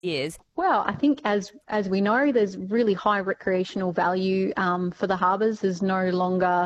years? Well, I think as we know, there's really high recreational value for the harbours. There's no longer,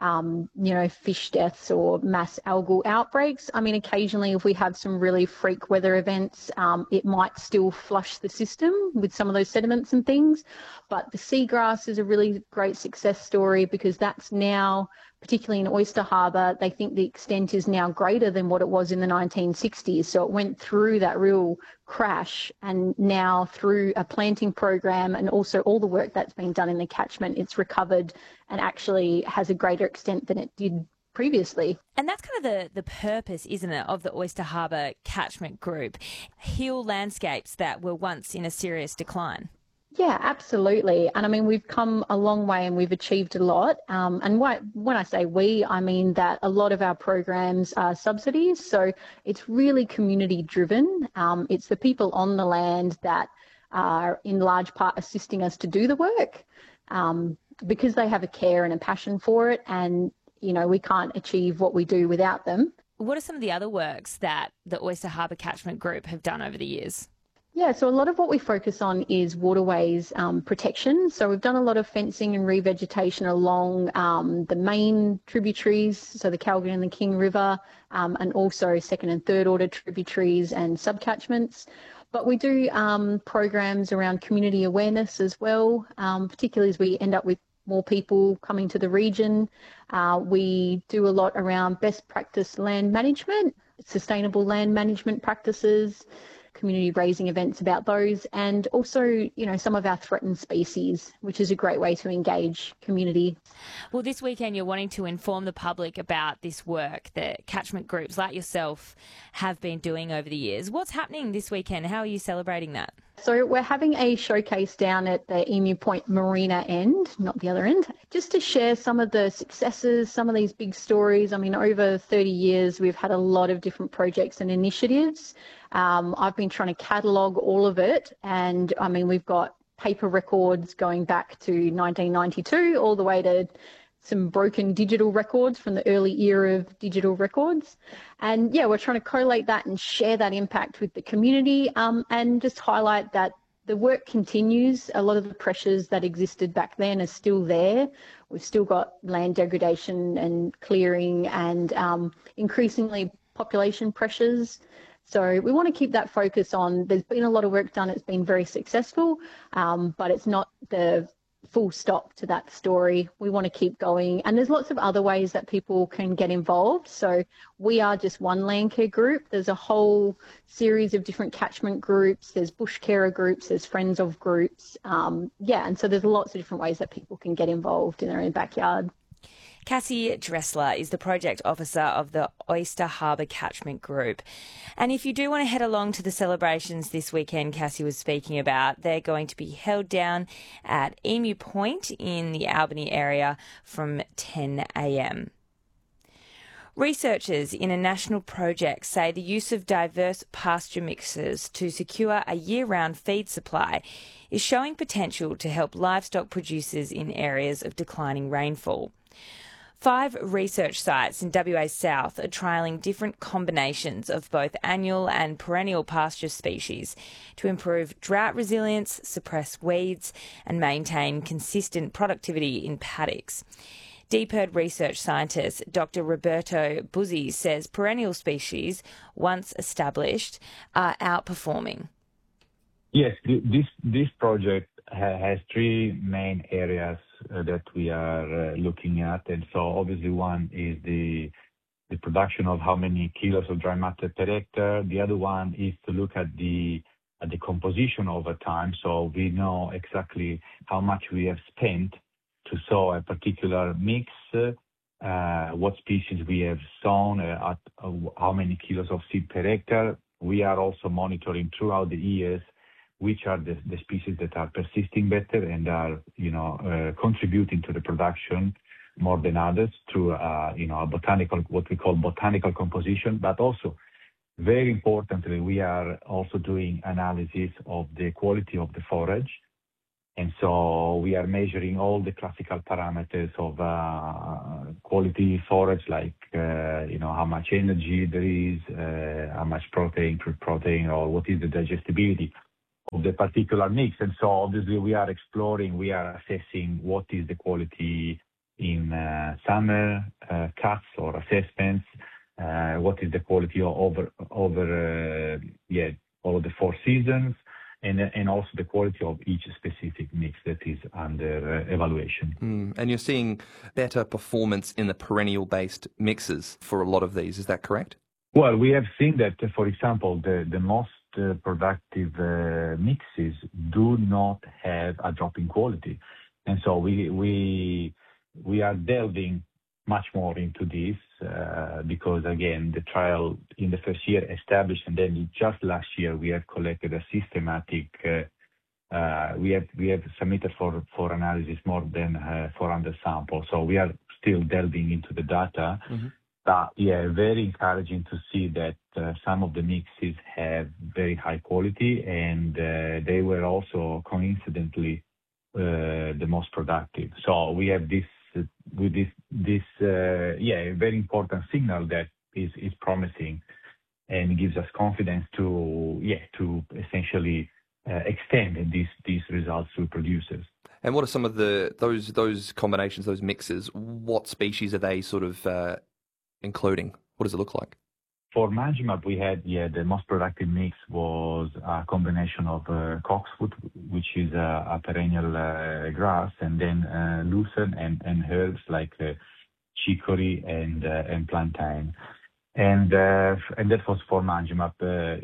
fish deaths or mass algal outbreaks. I mean, occasionally if we have some really freak weather events, it might still flush the system with some of those sediments and things. But the seagrass is a really great success story because that's now, particularly in Oyster Harbour, they think the extent is now greater than what it was in the 1960s. So it went through that real crash, and now through a planting program and also all the work that's been done in the catchment, it's recovered and actually has a greater extent than it did previously. And that's kind of the purpose, isn't it, of the Oyster Harbour catchment group? Heal landscapes that were once in a serious decline. Yeah, absolutely. And I mean, we've come a long way and we've achieved a lot. And when I say we, I mean that a lot of our programs are subsidies. So it's really community driven. It's the people on the land that are in large part assisting us to do the work because they have a care and a passion for it. And, we can't achieve what we do without them. What are some of the other works that the Oyster Harbour catchment group have done over the years? Yeah, so a lot of what we focus on is waterways protection. So we've done a lot of fencing and revegetation along the main tributaries, so the Calgary and the King River, and also second and third order tributaries and subcatchments. But we do programs around community awareness as well, particularly as we end up with more people coming to the region. We do a lot around best practice land management, sustainable land management practices, community raising events about those, and also, some of our threatened species, which is a great way to engage community. Well, this weekend you're wanting to inform the public about this work that catchment groups like yourself have been doing over the years. What's happening this weekend? How are you celebrating that? So we're having a showcase down at the Emu Point Marina end, not the other end, just to share some of the successes, some of these big stories. I mean, over 30 years, we've had a lot of different projects and initiatives. I've been trying to catalogue all of it. And I mean, we've got paper records going back to 1992 all the way to some broken digital records from the early era of digital records. And yeah, we're trying to collate that and share that impact with the community and just highlight that the work continues. A lot of the pressures that existed back then are still there. We've still got land degradation and clearing and increasingly population pressures. So we want to keep that focus on, there's been a lot of work done, it's been very successful, but it's not the full stop to that story. We want to keep going. And there's lots of other ways that people can get involved. So we are just one Landcare group. There's a whole series of different catchment groups. There's bush carer groups, there's friends of groups. And so there's lots of different ways that people can get involved in their own backyard. Cassie Dressler is the project officer of the Oyster Harbour Catchment Group. And if you do want to head along to the celebrations this weekend Cassie was speaking about, they're going to be held down at Emu Point in the Albany area from 10 a.m. Researchers in a national project say the use of diverse pasture mixes to secure a year-round feed supply is showing potential to help livestock producers in areas of declining rainfall. 5 research sites in WA South are trialling different combinations of both annual and perennial pasture species to improve drought resilience, suppress weeds, and maintain consistent productivity in paddocks. DPIRD research scientist Dr. Roberto Buzzi says perennial species, once established, are outperforming. Yes, this project has 3 main areas that we are looking at. And so obviously one is the production of how many kilos of dry matter per hectare. The other one is to look at the composition over time. So we know exactly how much we have spent to sow a particular mix, what species we have sown, at how many kilos of seed per hectare. We are also monitoring throughout the years which are the species that are persisting better and are, contributing to the production more than others through, a botanical, what we call botanical composition. But also, very importantly, we are also doing analysis of the quality of the forage. And so we are measuring all the classical parameters of quality forage, like, how much energy there is, how much protein, or what is the digestibility the particular mix. And so obviously we are exploring, we are assessing what is the quality in summer cuts or assessments, what is the quality over all of the 4 seasons, and also the quality of each specific mix that is under evaluation. And you're seeing better performance in the perennial-based mixes for a lot of these, is that correct? Well, we have seen that, for example, the most productive mixes do not have a drop in quality. And so we are delving much more into this because, again, the trial in the first year established, and then just last year we have collected a systematic, we have submitted for analysis more than 400 samples. So we are still delving into the data. But yeah, very encouraging to see that some of the mixes have very high quality, and they were also coincidentally the most productive. So we have this very important signal that is promising and gives us confidence to essentially extend these results to producers. And what are some of those combinations, those mixes? What species are they sort of including? What does it look like? For Manjimup, we had, the most productive mix was a combination of cocksfoot, which is a perennial grass, and then lucerne and herbs like chicory and plantain. And that was for Manjimup.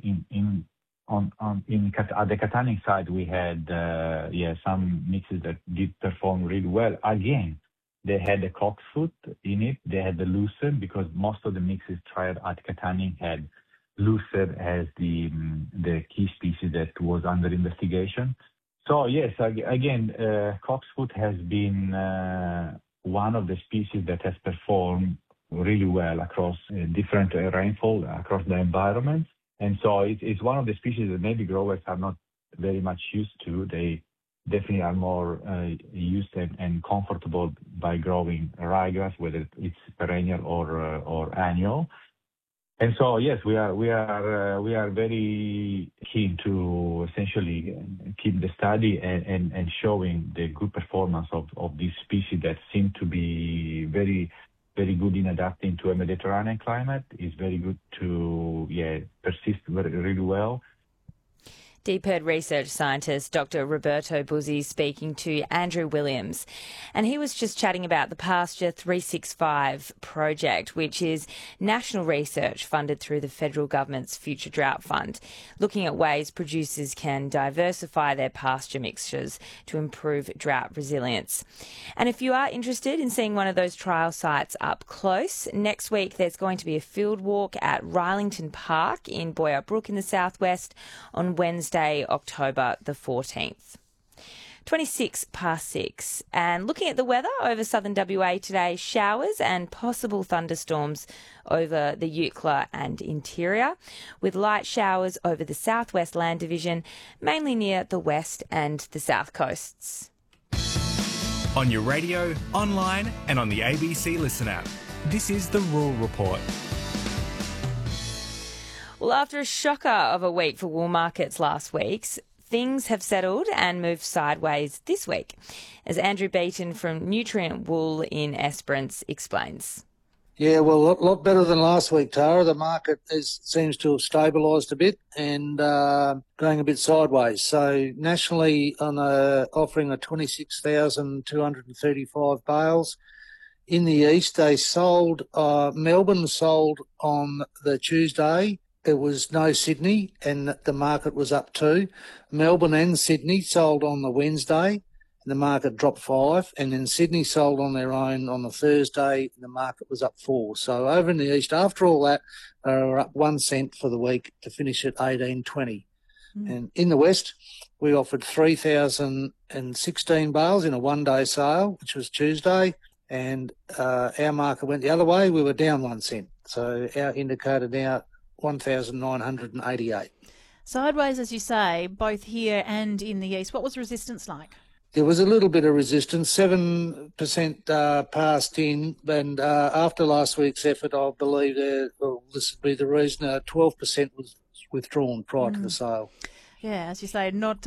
At the Katanning side, we had some mixes that did perform really well. Again, they had the cocksfoot in it. They had the lucerne, because most of the mixes tried at Katanning had lucerne as the key species that was under investigation. So yes, again, cocksfoot has been one of the species that has performed really well across different rainfall, across the environment. And so it's one of the species that maybe growers are not very much used to. They definitely are more used and comfortable by growing ryegrass, whether it's perennial or annual. And so yes, we are very keen to essentially keep the study and showing the good performance of this species that seem to be very, very good in adapting to a Mediterranean climate. Is very good to persist really well. DPIRD research scientist Dr. Roberto Buzzi speaking to Andrew Williams. And he was just chatting about the Pasture 365 project, which is national research funded through the federal government's Future Drought Fund, looking at ways producers can diversify their pasture mixtures to improve drought resilience. And if you are interested in seeing one of those trial sites up close, next week there's going to be a field walk at Rylington Park in Boyer Brook in the southwest on Wednesday, October the 14th. 6:26, and looking at the weather over southern WA today, showers and possible thunderstorms over the Eucla and interior, with light showers over the southwest land division, mainly near the west and the south coasts. On your radio, online and on the ABC Listen app. This is the Rural Report. Well, after a shocker of a week for wool markets last week, things have settled and moved sideways this week, as Andrew Beaton from Nutrient Wool in Esperance explains. Yeah, well, a lot better than last week, Tara. The market seems to have stabilised a bit and going a bit sideways. So nationally, offering 26,235 bales. In the east, they sold. Melbourne sold on the Tuesday. There was no Sydney, and the market was up 2. Melbourne and Sydney sold on the Wednesday, and the market dropped 5. And then Sydney sold on their own on the Thursday, and the market was up 4. So over in the east, after all that, they were up 1 cent for the week to finish at 18.20. And in the west, we offered 3,016 bales in a one-day sale, which was Tuesday, and our market went the other way. We were down 1 cent. So our indicator now 1,988. Sideways, as you say, both here and in the east. What was resistance like? There was a little bit of resistance, 7% passed in, and after last week's effort, I believe this would be the reason, 12% was withdrawn prior to the sale. Yeah, as you say, not